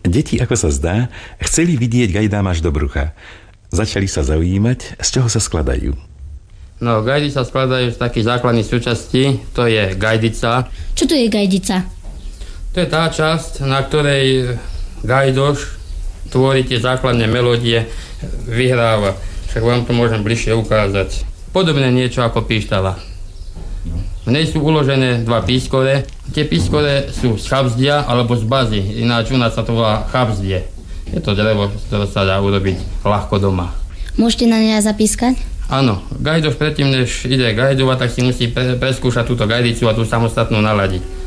Deti, ako sa zdá, chceli vidieť gajdám až do brucha. Začali sa zaujímať, z čoho sa skladajú. No, gajdy sa skladajú z takých základných súčastí, to je gajdica. Čo to je gajdica? To je tá časť, na ktorej gajdoš tvorí tie základné melódie, vyhráva. Však vám to môžem bližšie ukázať. Podobné niečo ako píštala. V nej sú uložené dva pískore. Tie pískore sú z chabzdia alebo z bazy, ináč u nás sa to volá chabzdie. Je to drevo, ktoré sa dá urobiť ľahko doma. Môžete na nej zapískať? Áno, gajdoš predtým, než ide gajdovať, tak si musí preskúšať túto gajdicu a tú samostatnú naladiť.